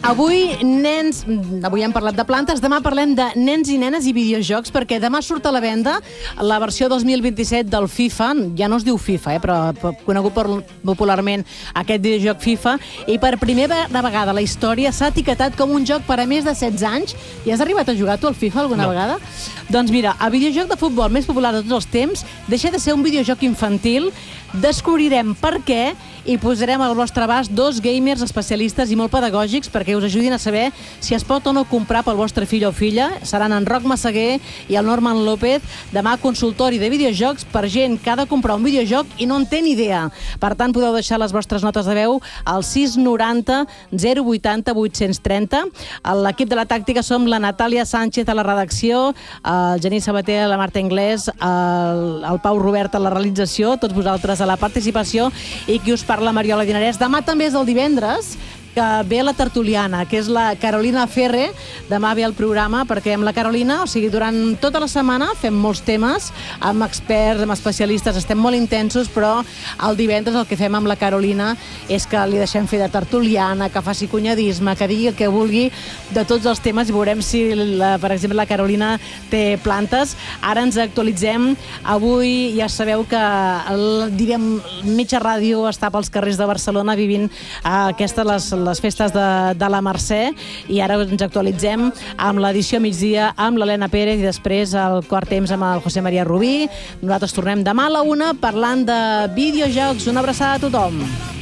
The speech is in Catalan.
Avui, nens, avui hem parlat de plantes, demà parlem de nens i nenes i videojocs, perquè demà surt a la venda la versió 2027 del FIFA, ja no es diu FIFA, però conegut popularment aquest videojoc FIFA, i per primera vegada a la història s'ha etiquetat com un joc per a més de 16 anys. I has arribat a jugar tu al FIFA alguna vegada? Doncs mira, el videojoc de futbol més popular de tots els temps deixa de ser un videojoc infantil, descobrirem per què i posarem al vostre abast dos gamers especialistes i molt pedagògics perquè us ajudin a saber si es pot o no comprar pel vostre fill o filla. Seran en Roc Massaguer i el Norman López. Demà consultori de videojocs per gent que ha de comprar un videojoc i no en té ni idea. Per tant, podeu deixar les vostres notes de veu al 690 080 830. L'equip de la tàctica som la Natàlia Sánchez a la redacció, el Genís Sabater, la Marta Inglés, el Pau Robert a la realització, tots vosaltres a la participació, i qui us parla, Mariola Dinarès. Demà també és el divendres, que ve la tertuliana, que és la Carolina Ferre. Demà ve al programa perquè amb la Carolina, o sigui, durant tota la setmana fem molts temes amb experts, amb especialistes, estem molt intensos, però el divendres el que fem amb la Carolina és que li deixem fer de tertuliana, que faci cunyadisme, que digui el que vulgui de tots els temes i veurem si, per exemple, la Carolina té plantes. Ara ens actualitzem. Avui ja sabeu que direm mitja ràdio està pels carrers de Barcelona vivint aquestes les festes de la Mercè, i ara ens actualitzem amb l'edició migdia amb l'Helena Pérez i després el quart temps amb el José María Rubí. Nosaltres tornem demà a la 1 parlant de videojocs. Una abraçada a tothom.